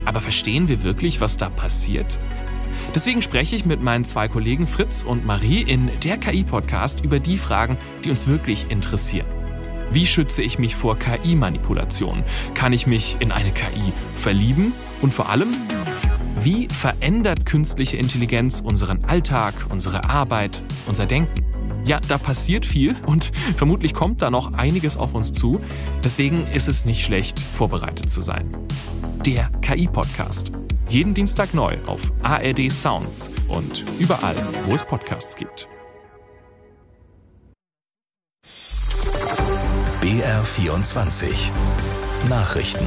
Aber verstehen wir wirklich, was da passiert? Deswegen spreche ich mit meinen 2 Kollegen Fritz und Marie in der KI-Podcast über die Fragen, die uns wirklich interessieren. Wie schütze ich mich vor KI-Manipulationen? Kann ich mich in eine KI verlieben? Und vor allem, wie verändert künstliche Intelligenz unseren Alltag, unsere Arbeit, unser Denken? Ja, da passiert viel und vermutlich kommt da noch einiges auf uns zu. Deswegen ist es nicht schlecht, vorbereitet zu sein. Der KI-Podcast. Jeden Dienstag neu auf ARD Sounds und überall, wo es Podcasts gibt. BR24 Nachrichten.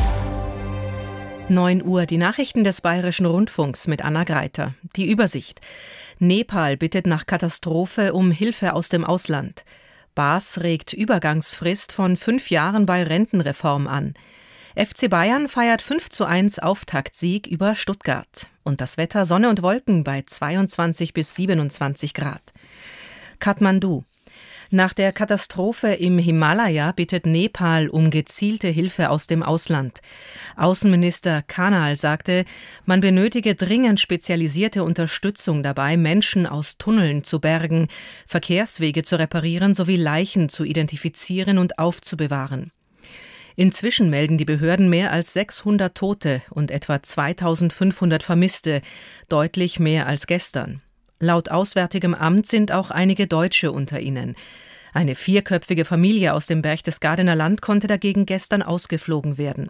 9 Uhr, die Nachrichten des Bayerischen Rundfunks mit Anna Greiter. Die Übersicht. Nepal bittet nach Katastrophe um Hilfe aus dem Ausland. Baas regt Übergangsfrist von 5 Jahren bei Rentenreform an. FC Bayern feiert 5:1 Auftaktsieg über Stuttgart. Und das Wetter: Sonne und Wolken bei 22 bis 27 Grad. Kathmandu. Nach der Katastrophe im Himalaya bittet Nepal um gezielte Hilfe aus dem Ausland. Außenminister Kanal sagte, man benötige dringend spezialisierte Unterstützung dabei, Menschen aus Tunneln zu bergen, Verkehrswege zu reparieren sowie Leichen zu identifizieren und aufzubewahren. Inzwischen melden die Behörden mehr als 600 Tote und etwa 2500 Vermisste, deutlich mehr als gestern. Laut Auswärtigem Amt sind auch einige Deutsche unter ihnen. Eine 4-köpfige Familie aus dem Berchtesgadener Land konnte dagegen gestern ausgeflogen werden.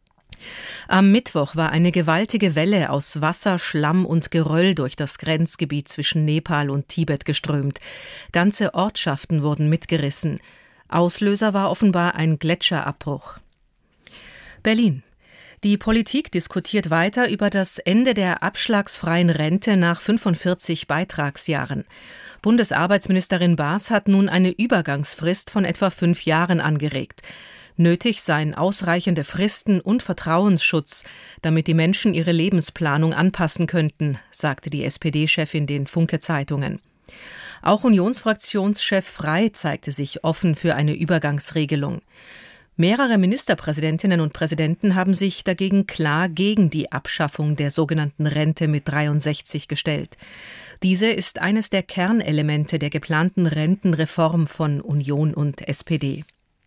Am Mittwoch war eine gewaltige Welle aus Wasser, Schlamm und Geröll durch das Grenzgebiet zwischen Nepal und Tibet geströmt. Ganze Ortschaften wurden mitgerissen. Auslöser war offenbar ein Gletscherabbruch. Berlin. Die Politik diskutiert weiter über das Ende der abschlagsfreien Rente nach 45 Beitragsjahren. Bundesarbeitsministerin Baas hat nun eine Übergangsfrist von etwa 5 Jahren angeregt. Nötig seien ausreichende Fristen und Vertrauensschutz, damit die Menschen ihre Lebensplanung anpassen könnten, sagte die SPD-Chefin den Funke-Zeitungen. Auch Unionsfraktionschef Frey zeigte sich offen für eine Übergangsregelung. Mehrere Ministerpräsidentinnen und Präsidenten haben sich dagegen klar gegen die Abschaffung der sogenannten Rente mit 63 gestellt. Diese ist eines der Kernelemente der geplanten Rentenreform von Union und SPD.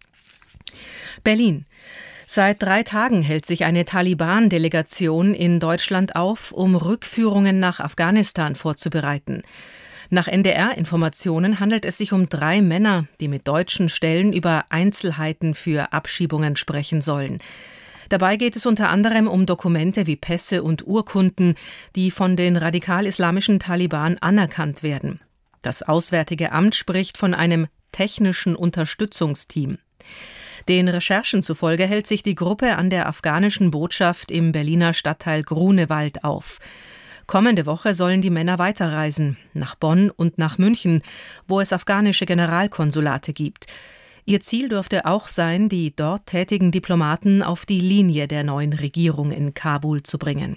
Berlin. Seit 3 Tagen hält sich eine Taliban-Delegation in Deutschland auf, um Rückführungen nach Afghanistan vorzubereiten. Nach NDR-Informationen handelt es sich um 3 Männer, die mit deutschen Stellen über Einzelheiten für Abschiebungen sprechen sollen. Dabei geht es unter anderem um Dokumente wie Pässe und Urkunden, die von den radikal-islamischen Taliban anerkannt werden. Das Auswärtige Amt spricht von einem technischen Unterstützungsteam. Den Recherchen zufolge hält sich die Gruppe an der afghanischen Botschaft im Berliner Stadtteil Grunewald auf. Kommende Woche sollen die Männer weiterreisen, nach Bonn und nach München, wo es afghanische Generalkonsulate gibt. Ihr Ziel dürfte auch sein, die dort tätigen Diplomaten auf die Linie der neuen Regierung in Kabul zu bringen.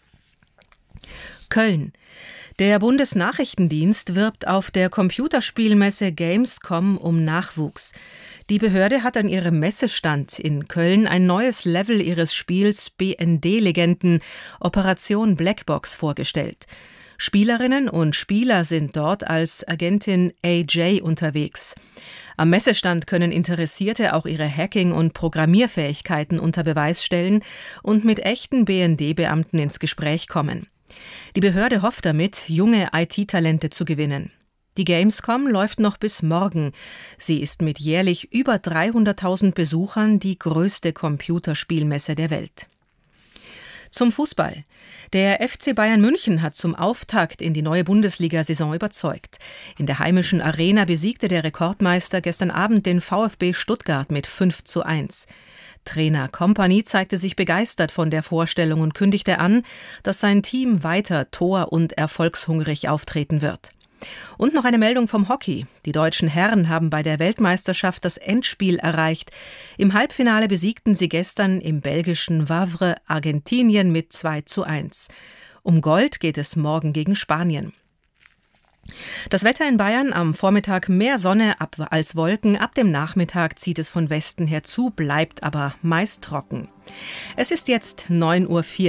Köln. Der Bundesnachrichtendienst wirbt auf der Computerspielmesse Gamescom um Nachwuchs. Die Behörde hat an ihrem Messestand in Köln ein neues Level ihres Spiels BND-Legenden Operation Blackbox vorgestellt. Spielerinnen und Spieler sind dort als Agentin AJ unterwegs. Am Messestand können Interessierte auch ihre Hacking- und Programmierfähigkeiten unter Beweis stellen und mit echten BND-Beamten ins Gespräch kommen. Die Behörde hofft damit, junge IT-Talente zu gewinnen. Die Gamescom läuft noch bis morgen. Sie ist mit jährlich über 300.000 Besuchern die größte Computerspielmesse der Welt. Zum Fußball. Der FC Bayern München hat zum Auftakt in die neue Bundesliga-Saison überzeugt. In der heimischen Arena besiegte der Rekordmeister gestern Abend den VfB Stuttgart mit 5:1. Trainer Kompany zeigte sich begeistert von der Vorstellung und kündigte an, dass sein Team weiter tor- und erfolgshungrig auftreten wird. Und noch eine Meldung vom Hockey. Die deutschen Herren haben bei der Weltmeisterschaft das Endspiel erreicht. Im Halbfinale besiegten sie gestern im belgischen Wavre Argentinien mit 2:1. Um Gold geht es morgen gegen Spanien. Das Wetter in Bayern: am Vormittag mehr Sonne als Wolken. Ab dem Nachmittag zieht es von Westen her zu, bleibt aber meist trocken. Es ist jetzt 9:04 Uhr.